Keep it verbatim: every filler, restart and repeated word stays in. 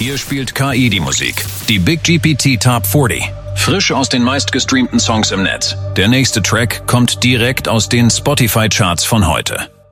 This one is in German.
Hier spielt K I die Musik. Die Big G P T Top vierzig. Frisch aus den meistgestreamten Songs im Netz. Der nächste Track kommt direkt aus den Spotify-Charts von heute.